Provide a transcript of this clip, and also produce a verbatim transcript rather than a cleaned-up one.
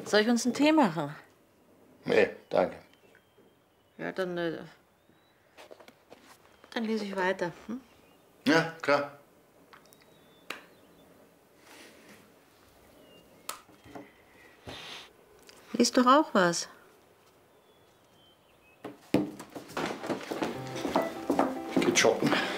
Soll ich uns einen Tee machen? Nee, danke. Ja, dann, äh, dann lese ich weiter. Hm? Ja, klar. Lies doch auch was. Ich geh joggen.